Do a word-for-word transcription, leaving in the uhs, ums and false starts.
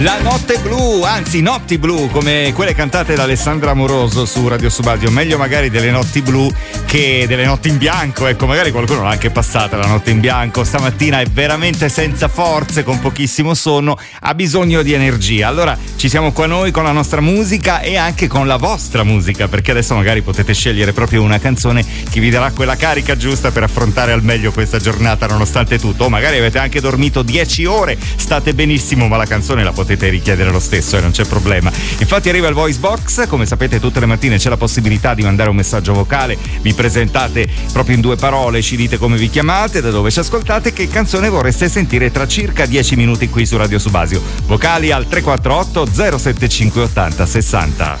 La notte blu, anzi notti blu, come quelle cantate da Alessandra Amoroso su Radio Subasio, meglio magari delle notti blu che delle notti in bianco, ecco, magari qualcuno l'ha anche passata la notte in bianco, stamattina è veramente senza forze, con pochissimo sonno, ha bisogno di energia. Allora ci siamo qua noi con la nostra musica e anche con la vostra musica, perché adesso magari potete scegliere proprio una canzone che vi darà quella carica giusta per affrontare al meglio questa giornata nonostante tutto, o magari avete anche dormito dieci ore, state benissimo, ma la canzone la potete richiedere lo stesso e non c'è problema. Infatti arriva il voice box, come sapete tutte le mattine c'è la possibilità di mandare un messaggio vocale, vi presentate proprio in due parole, ci dite come vi chiamate, da dove ci ascoltate, che canzone vorreste sentire tra circa dieci minuti qui su Radio Subasio. Vocali al tre quattro otto zero sette cinque ottanta sessanta.